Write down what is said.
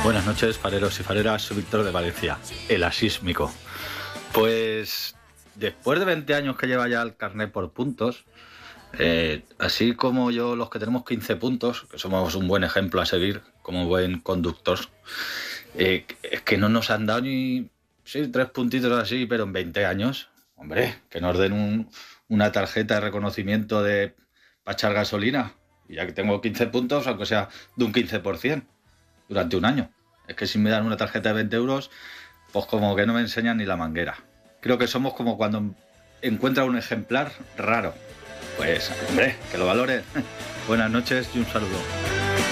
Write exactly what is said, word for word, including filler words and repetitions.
Buenas noches, fareros y fareras, soy Víctor de Valencia, el asísmico. Pues después de veinte años que lleva ya el carnet por puntos, eh, así como yo, los que tenemos quince puntos, que somos un buen ejemplo a seguir como buen conductor, eh, es que no nos han dado ni sí, tres puntitos así, pero en veinte años, hombre, que nos den un, una tarjeta de reconocimiento de para echar gasolina, y ya que tengo quince puntos, aunque sea de un quince por ciento durante un año. Es que si me dan una tarjeta de veinte euros, pues como que no me enseñan ni la manguera. Creo que somos como cuando encuentra un ejemplar raro. Pues, hombre, que lo valore. Buenas noches y un saludo.